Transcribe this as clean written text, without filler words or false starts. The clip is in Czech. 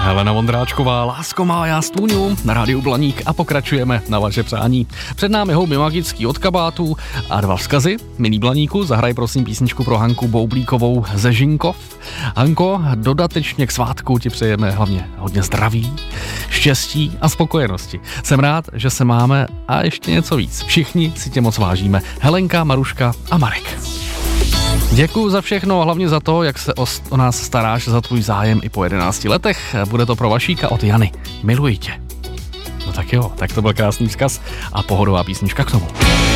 Helena Vondráčková, Lásko má, já stůňu na rádiu Blaník a pokračujeme na vaše přání. Před námi houby magický od kabátů a 2 vzkazy. Milý Blaníku, zahraj prosím písničku pro Hanku Boublíkovou ze Žinkov. Hanko, dodatečně k svátku ti přejeme hlavně hodně zdraví, štěstí a spokojenosti. Jsem rád, že se máme a ještě něco víc. Všichni si tě moc vážíme. Helenka, Maruška a Marek. Děkuju za všechno a hlavně za to, jak se o nás staráš, za tvůj zájem i po 11 letech. Bude to pro Vašíka od Jany. Miluji tě. No tak jo, tak to byl krásný vzkaz a pohodová písnička k tomu.